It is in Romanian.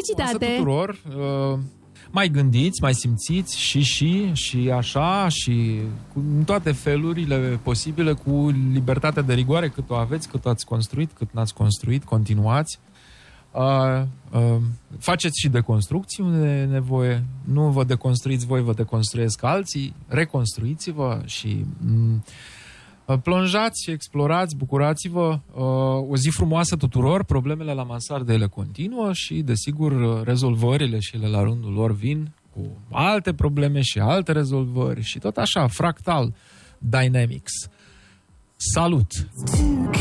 Felicitate! tuturor! Mai gândiți, mai simțiți și așa și în toate felurile posibile, cu libertatea de rigoare cât o aveți, cât ați construit, cât n-ați construit, continuați. Faceți și deconstrucții unde e nevoie. Nu vă deconstruiți voi, vă deconstruiesc alții. Reconstruiți-vă și plonjați, explorați, bucurați-vă. O zi frumoasă tuturor. Problemele la mansardă ele continuă și, desigur, rezolvările și ele la rândul lor vin cu alte probleme și alte rezolvări și tot așa, fractal, dynamics. Salut!